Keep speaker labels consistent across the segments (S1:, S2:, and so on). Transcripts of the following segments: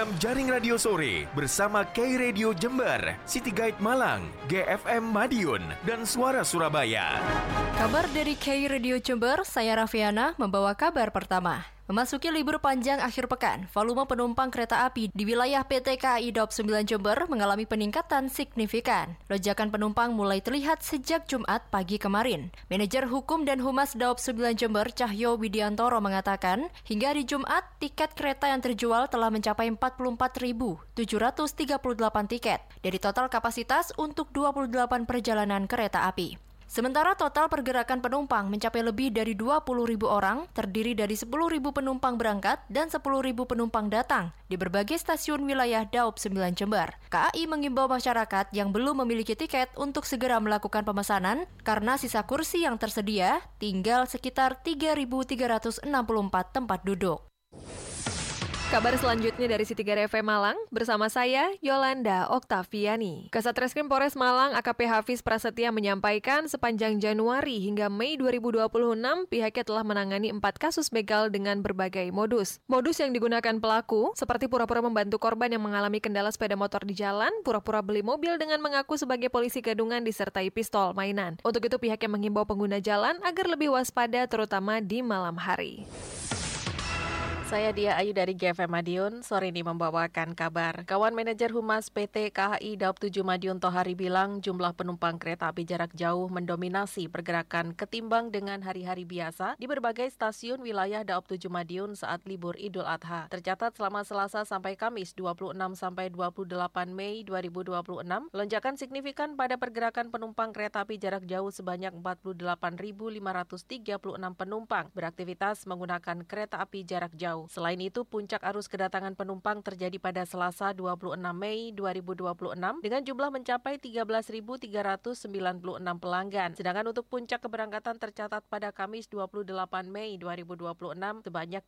S1: program Jaring Radio Sore bersama K-Radio Jember, City Guide Malang, GFM Madiun, dan Suara Surabaya.
S2: Kabar dari K-Radio Jember, saya Raffiana membawa kabar pertama. Memasuki libur panjang akhir pekan, volume penumpang kereta api di wilayah PT KAI Daob 9 Jember mengalami peningkatan signifikan. Lonjakan penumpang mulai terlihat sejak Jumat pagi kemarin. Manajer Hukum dan Humas Daob 9 Jember, Cahyo Widiantoro mengatakan, hingga di Jumat, tiket kereta yang terjual telah mencapai 44.738 tiket dari total kapasitas untuk 28 perjalanan kereta api. Sementara total pergerakan penumpang mencapai lebih dari 20.000 orang, terdiri dari 10.000 penumpang berangkat dan 10.000 penumpang datang di berbagai stasiun wilayah Daob 9 Jember. KAI mengimbau masyarakat yang belum memiliki tiket untuk segera melakukan pemesanan karena sisa kursi yang tersedia tinggal sekitar 3.364 tempat duduk. Kabar selanjutnya dari City Guide FM Malang, bersama saya, Yolanda Oktaviani. Kasat Reskrim Polres Malang, AKP Hafiz Prasetya menyampaikan sepanjang Januari hingga Mei 2026, pihaknya telah menangani 4 kasus begal dengan berbagai modus. Modus yang digunakan pelaku, seperti pura-pura membantu korban yang mengalami kendala sepeda motor di jalan, pura-pura beli mobil dengan mengaku sebagai polisi gadungan disertai pistol mainan. Untuk itu pihaknya mengimbau pengguna jalan agar lebih waspada terutama di malam hari.
S3: Saya Dia Ayu dari GFM Madiun, sore ini membawakan kabar. Kawan Manajer Humas PT KAI Daob 7 Madiun Tohari bilang jumlah penumpang kereta api jarak jauh mendominasi pergerakan ketimbang dengan hari-hari biasa di berbagai stasiun wilayah Daob 7 Madiun saat libur Idul Adha. Tercatat selama Selasa sampai Kamis 26 sampai 28 Mei 2026, lonjakan signifikan pada pergerakan penumpang kereta api jarak jauh sebanyak 48.536 penumpang beraktivitas menggunakan kereta api jarak jauh. Selain itu, puncak arus kedatangan penumpang terjadi pada Selasa 26 Mei 2026 dengan jumlah mencapai 13.396 pelanggan. Sedangkan untuk puncak keberangkatan tercatat pada Kamis 28 Mei 2026 sebanyak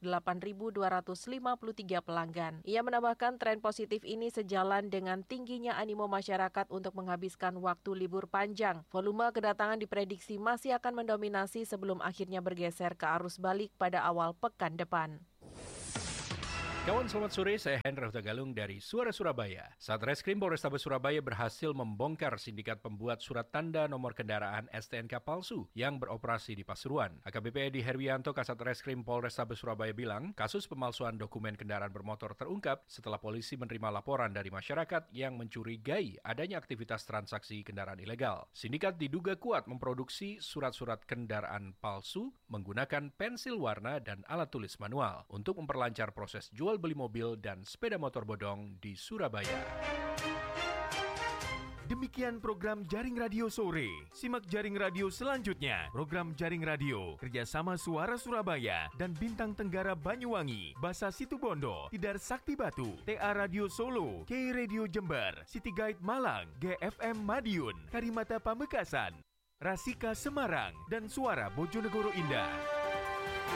S3: 8.253 pelanggan. Ia menambahkan tren positif ini sejalan dengan tingginya animo masyarakat untuk menghabiskan waktu libur panjang. Volume kedatangan diprediksi masih akan mendominasi sebelum akhirnya bergeser ke arus balik pada awal pekan depan.
S4: Kawan, selamat sore. Saya Hendra Galung dari Suara Surabaya. Satreskrim Polrestabes Surabaya berhasil membongkar sindikat pembuat surat tanda nomor kendaraan STNK palsu yang beroperasi di Pasuruan. AKBP Edi Herwianto, Kasatreskrim Polrestabes Surabaya bilang, kasus pemalsuan dokumen kendaraan bermotor terungkap setelah polisi menerima laporan dari masyarakat yang mencurigai adanya aktivitas transaksi kendaraan ilegal. Sindikat diduga kuat memproduksi surat-surat kendaraan palsu menggunakan pensil warna dan alat tulis manual untuk memperlancar proses jual beli mobil dan sepeda motor bodong di Surabaya.
S1: Demikian program Jaring Radio Sore. Simak Jaring Radio selanjutnya. Program Jaring Radio kerjasama Suara Surabaya dan Bintang Tenggara Banyuwangi, Basa Situbondo, Tidar Sakti Batu, TA Radio Solo, K-Radio Jember, City Guide Malang, GFM Madiun, Karimata Pamekasan, Rasika Semarang, dan Suara Bojonegoro Indah.